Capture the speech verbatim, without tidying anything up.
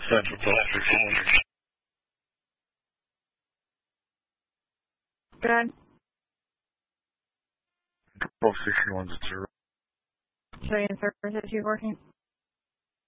Central Electric Forwarders. Good. twelve sixty-one zero. Show you in service if you're working.